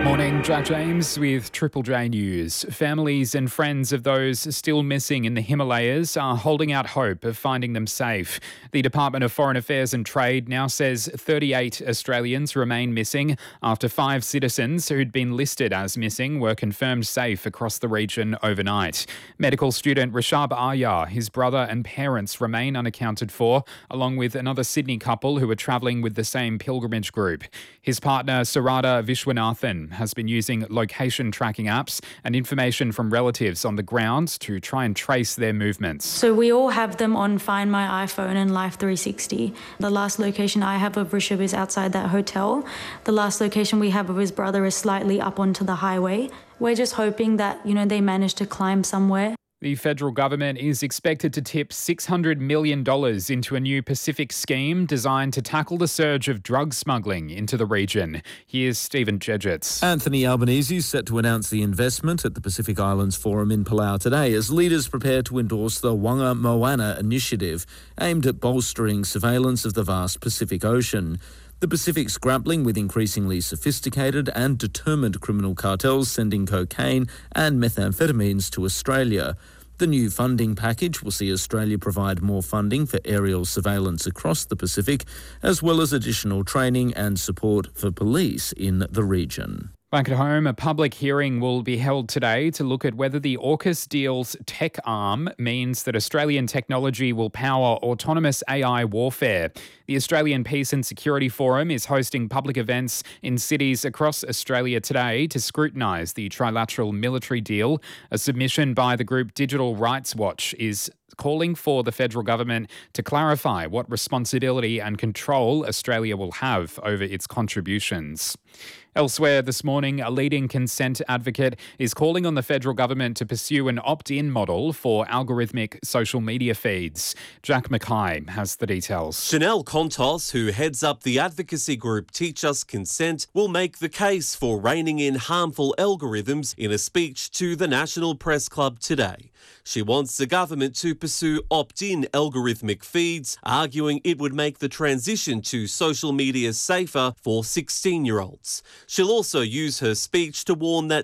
Morning, Jack James with Triple J News. Families and friends of those still missing in the Himalayas are holding out hope of finding them safe. The Department of Foreign Affairs and Trade now says 38 Australians remain missing after 5 citizens who'd been listed as missing were confirmed safe across the region overnight. Medical student Rishab Arya, his brother and parents remain unaccounted for, along with another Sydney couple who were travelling with the same pilgrimage group. His partner Sarada Vishwanathan has been using location tracking apps and information from relatives on the ground to try and trace their movements. So we all have them on Find My iPhone and Life 360. The last location I have of Rishabh is outside that hotel. The last location we have of his brother is slightly up onto the highway. We're just hoping that, they manage to climb somewhere. The federal government is expected to tip $600 million into a new Pacific scheme designed to tackle the surge of drug smuggling into the region. Here's Stephen Jedgetts. Anthony Albanese is set to announce the investment at the Pacific Islands Forum in Palau today as leaders prepare to endorse the Wanga Moana initiative aimed at bolstering surveillance of the vast Pacific Ocean. The Pacific's grappling with increasingly sophisticated and determined criminal cartels sending cocaine and methamphetamines to Australia. The new funding package will see Australia provide more funding for aerial surveillance across the Pacific, as well as additional training and support for police in the region. Back at home, a public hearing will be held today to look at whether the AUKUS deal's tech arm means that Australian technology will power autonomous AI warfare. The Australian Peace and Security Forum is hosting public events in cities across Australia today to scrutinise the trilateral military deal. A submission by the group Digital Rights Watch is calling for the federal government to clarify what responsibility and control Australia will have over its contributions. Elsewhere this morning, a leading consent advocate is calling on the federal government to pursue an opt-in model for algorithmic social media feeds. Jack Mackay has the details. Chanel Contos, who heads up the advocacy group Teach Us Consent, will make the case for reining in harmful algorithms in a speech to the National Press Club today. She wants the government to pursue opt-in algorithmic feeds, arguing it would make the transition to social media safer for 16-year-olds. She'll also use her speech to warn that